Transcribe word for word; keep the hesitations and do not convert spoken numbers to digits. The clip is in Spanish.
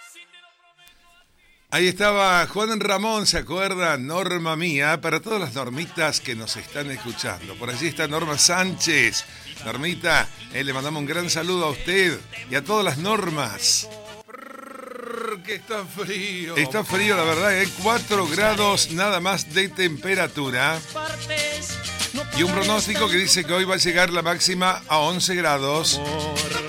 Ahí estaba Juan Ramón, ¿se acuerdan? Norma mía, para todas las normitas que nos están escuchando. Por allí está Norma Sánchez. Normita, eh, le mandamos un gran saludo a usted y a todas las normas. Que está frío. Está frío, la verdad, hay ¿eh? cuatro grados nada más de temperatura. Y un pronóstico que dice que hoy va a llegar la máxima a once grados.